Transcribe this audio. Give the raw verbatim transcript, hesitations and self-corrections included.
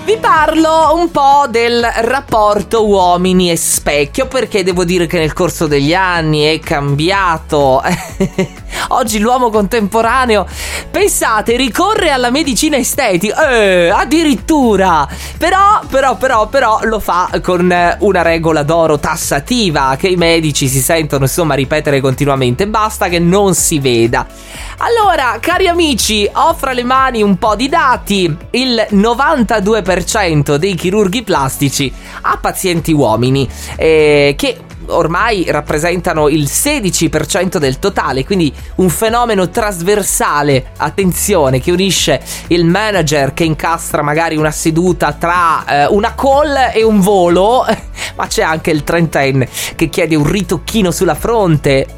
Vi parlo un po' del rapporto uomini e specchio, perché devo dire che nel corso degli anni è cambiato. Oggi l'uomo contemporaneo, pensate, ricorre alla medicina estetica, eh, addirittura. Però, però, però, però lo fa con una regola d'oro tassativa che i medici si sentono insomma ripetere continuamente. Basta che non si veda. Allora, cari amici, ho fra le mani un po' di dati. Il novantadue per cento dei chirurghi plastici ha pazienti uomini, eh, che ormai rappresentano il sedici per cento del totale, quindi un fenomeno trasversale, attenzione, che unisce il manager che incastra magari una seduta tra eh, una call e un volo, ma c'è anche il trentenne che chiede un ritocchino sulla fronte